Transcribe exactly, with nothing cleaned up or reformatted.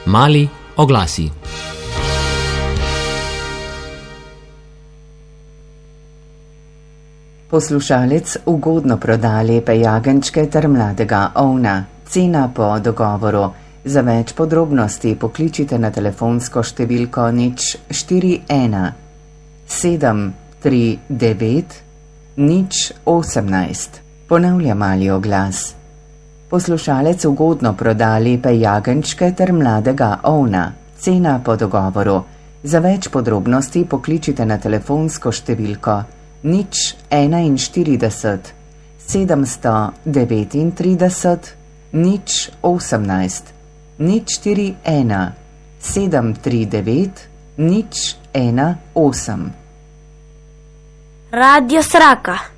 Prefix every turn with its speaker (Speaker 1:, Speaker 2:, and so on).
Speaker 1: Mali oglasi.
Speaker 2: Poslušalec ugodno proda lepe jagenčke ter mladega ovna. Cena po dogovoru. Za več podrobnosti pokličite na telefonsko številko nič štiri ena sedem tri devet nič osemnajst. Ponavlja mali oglas. Poslušalec ugodno proda lepe jagenčke ter mladega ovna. Cena po dogovoru. Za več podrobnosti pokličite na telefonsko številko nič enainštirideset sedemsto devetintrideset nič osemnajst. Nič štiri ena sedem tri devet nič ena osem.
Speaker 3: Radio Sraka.